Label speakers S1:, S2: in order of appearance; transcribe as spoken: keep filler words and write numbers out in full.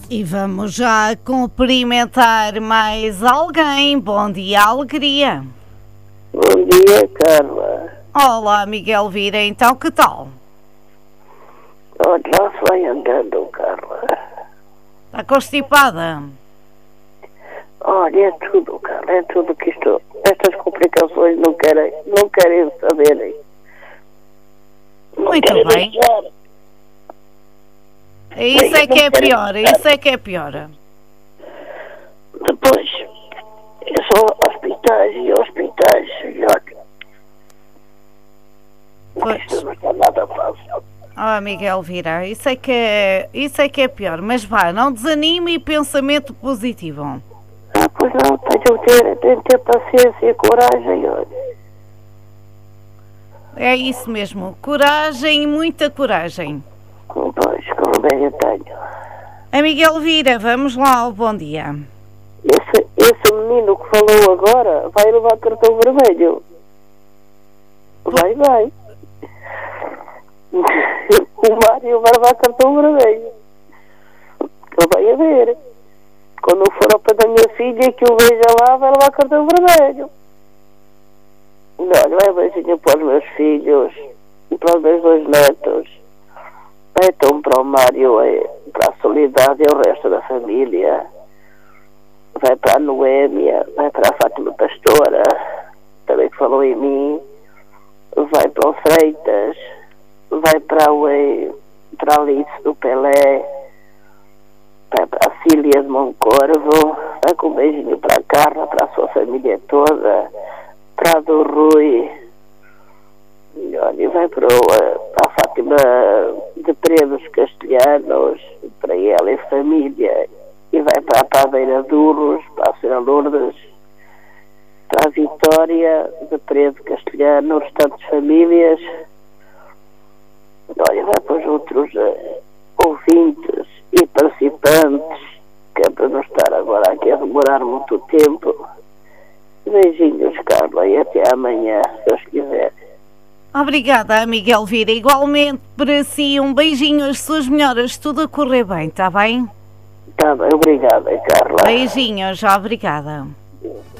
S1: E vamos já cumprimentar mais alguém. Bom dia, alegria.
S2: Bom dia, Carla.
S1: Olá, Miguel Vira, então que tal?
S2: Olha, lá se vai andando, Carla.
S1: Está constipada?
S2: Olha, é tudo, Carla, é tudo que isto... Estas complicações não querem, não querem saberem. Não
S1: Muito
S2: querem
S1: bem.
S2: deixar.
S1: Isso é que é pior, isso é que é pior.
S2: Depois, é só hospitais e hospitais. E olha,
S1: Pois.
S2: isto não está nada fácil.
S1: Ah, Miguel Vira, isso é que é, isso é que é pior. Mas vá, não desanime e pensamento positivo.
S2: Ah, pois não, tenho que ter, tenho que ter paciência e coragem, olha.
S1: É isso mesmo, coragem e muita coragem.
S2: Pois, como bem eu tenho.
S1: A Miguel Vira, vamos lá, bom dia.
S2: Esse, esse menino que falou agora vai levar cartão vermelho. Vai, vai. O Mário vai levar cartão vermelho. Ele vai a ver. Quando for ao pé da minha filha que o veja lá, vai levar cartão vermelho. Não, não é beijinho para os meus filhos e para os meus dois netos. Então para o Mário, é para a Solidade e o resto da família. Vai para a Noémia, vai para a Fátima Pastora, também que falou em mim. Vai para o Freitas, vai para, o, para a Alice do Pelé, vai para a Cília de Moncorvo, vai com um beijinho para a Carla, para a sua família toda, para a do Rui, e olha, e vai para, o, para a Fátima de Predos Castelhanos, para ela e família, e vai para a Padeira Duros, para a Senhora Lourdes, para a Vitória de Predo Castelhano, restantes famílias. Olha, vai para os outros uh, ouvintes e participantes, que é para não estar agora aqui a demorar muito tempo. Beijinhos, Carla, e até amanhã, se Deus quiser.
S1: Obrigada, Miguel Vira. Igualmente para si, um beijinho, as suas melhoras, tudo a correr bem, está bem?
S2: Está bem, obrigada, Carla.
S1: Beijinhos, obrigada.